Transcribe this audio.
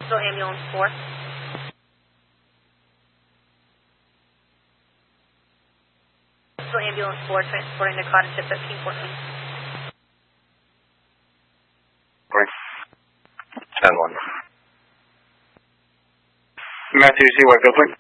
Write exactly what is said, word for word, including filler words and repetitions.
Brownsville Ambulance four. Brownsville Ambulance four transporting the cottage to thirteen fourteen. ten one. Matthew, see what, go quick.